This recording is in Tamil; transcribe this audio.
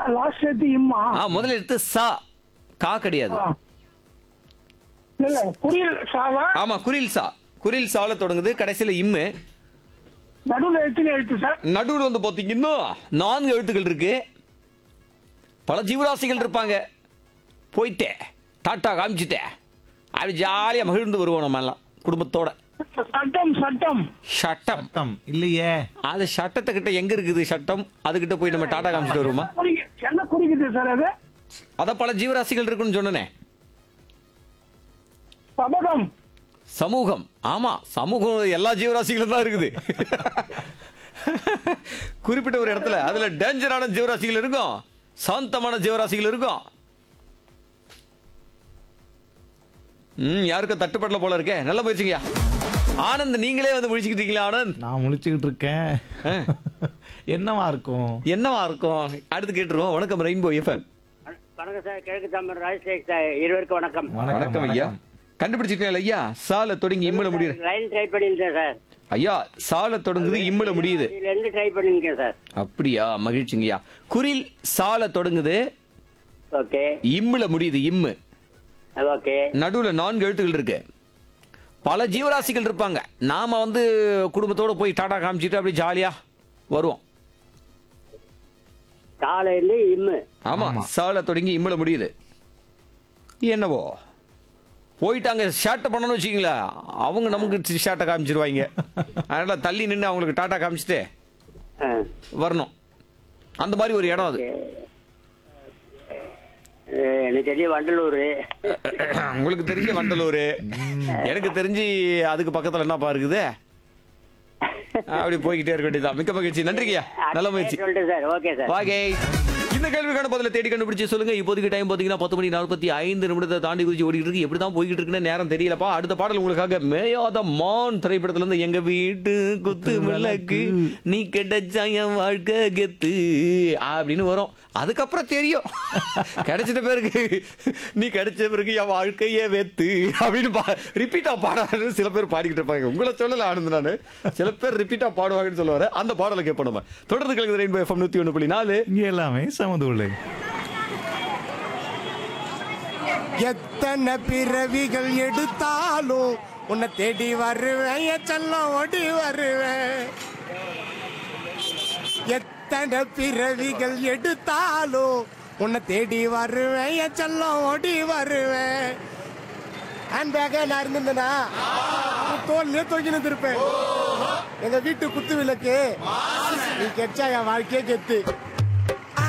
லாஸ்ட் எடுத்து இம்மா. முதல்ல எடுத்து சா. கா கிடையாது. இல்ல குரில் சாவா. ஆமா, குரில் சா. குரில் சால தொடங்குது, கடைசியில இம்மு. நடுவுல எழுத்து சார். நடுவில் வந்து பாத்தீங்கன்னா 4 எழுத்துக்கள் இருக்கு. பல ஜீவராசிகள் இருப்பாங்க. போயிட்டே டாட்டா காமிச்சிட்டே அப்படி ஜாலியா மகிழ்ந்து வருவோம் நம்ம எல்லாம் குடும்பத்தோட. சட்டம் சட்டம் சட்டம் சட்டம் இல்லையே. அது சட்டத்தை கிட்ட எங்க இருக்குது சட்டம்? அதுகிட்ட போய் நம்ம டாட்டா காமிச்சிட்டு வருவோமா? என்ன குறிக்குது சார் அது? அத பல ஜீவராசிகள் இருக்குன்னு சொன்னனே. சபதம். சமூகம். ஆமா, சமூகம் எல்லா ஜீவராசிகளும் தான் இருக்குது. குறிப்பிட்ட ஒரு இடத்துல அதுல டேஞ்சரான ஜீவராசிகள் இருக்கும், சாந்தமான ஜீவராசிகள் இருக்கும். யாருக்கும் தட்டுப்படல போல இருக்கே. நல்ல முயற்சிங்கயா ஆனந்த். நீங்களே வந்து முழிச்சுக்கிட்டு இருக்கீங்களா ஆனந்த்? நான் முழிச்சுக்கிட்டு இருக்கேன். என்னவா இருக்கும்? என்னவா இருக்கும்? அடுத்து கேட்டுருவோம். வணக்கம் ரெயின்போ எஃப்எம். வணக்கம் சார். கிழக்கு தாமரை ராஜசேகர் சார். இருவருக்கும் வணக்கம். வணக்கம் ஐயா. கண்டுபிடிச்சிட்டேன் ஐயா. சால தொடங்கி இம்முல முடியுது. லைன் ட்ரை பண்ணிருக்கேன் சார். ஐயா, சால தொடங்குது, இம்முல முடியுது. ரெண்டு ட்ரை பண்ணிருக்கேன் சார். அப்படியா, மகிழ்ச்சிங்கய்யா. குரில் சால தொடங்குது, ஓகே. இம்முல முடியுது. இம்மு. ஓகே. நடுவுல 4 எழுத்துக்கள் இருக்கு. பல ஜீவராசிகள் இருப்பாங்க. நாம வந்து குடும்பத்தோட போய் டாடா காமிச்சிட்டு அப்படி ஜாலியா வருவோம். காலையில இம்மு. ஆமா, சால தொடங்கி இம்முல முடியுது. என்னவோ போயிட்டாங்க ஷாட்டை பண்ணணும்னு வச்சுக்கீங்களா, அவங்க நமக்கு ஷாட்டை காமிச்சிருவாங்க. அதனால தள்ளி நின்று அவங்களுக்கு டாட்டா காமிச்சிட்டு வரணும். அந்த மாதிரி ஒரு இடம் அது. எனக்கு தெரிஞ்ச வண்டலூர். உங்களுக்கு தெரிஞ்ச வண்டலூர். எனக்கு தெரிஞ்சு அதுக்கு பக்கத்துல என்னப்பா இருக்குது? அப்படி போய்கிட்டே இருக்க வேண்டியதான். மிக்க மகிழ்ச்சி. நன்றிங்கய்யா, நல்ல முயற்சி. சார். Okay sir. வாகே. இந்த கேள்விக்கான பதில தேடி கண்டுபிடிச்சு சொல்லுங்க. இப்போதைக்கு டைம் பாத்தீங்கன்னா 10:45 தாண்டி குதிச்சு ஓடிட்டு இருக்கு. எப்படிதான் போய்கிட்டு இருக்குன்னு நேரம் தெரியலப்பா. அடுத்த பாடல் உங்களுக்காக மேயாத மான் திரைப்படத்துல இருந்து எங்க வீட்டு குத்து விளக்கு நீ கிடைச்சா என் வாழ்க்கை கெத்து அப்படின்னு வரும். அதுக்கப்புறம் தெரியும் கிடைச்சிட்ட பேருக்கு நீ கிடைச்ச பிறகு என் வாழ்க்கையே வெத்து அப்படின்னு ரிப்பீட்டா பாடாது சில பேர் பாடிக்கிட்டு இருப்பாங்க. உங்களை சொல்லல ஆனந்த், நானு சில பேர் ரிப்பீட்டா பாடுவாங்கன்னு சொல்லுவாரு. அந்த பாடலை கேட்போம். நம்ம தொடர்ந்து கலந்து ரெயின்போ எஃப்எம் 101.4 இங்க எல்லாமே சமதுள்ளை. எத்தனை பிறவிகள் எடுத்தாலும் உன்னை தேடி வருவேன், என் செல்லம் ஓடி வருவேன். எத்தனை பிறவிகள் எடுத்தாலும் உன்னை தேடி வருவேன், என் செல்லம் ஓடி வருவேன். ஹேண்ட் பேக்கா நான் இருந்திருந்தேனா தோல்லையே தொங்கி நின்றுருப்பேன். எங்க வீட்டு குத்து விளக்கு நீ கெச்சா என் வாழ்க்கையே கெத்து.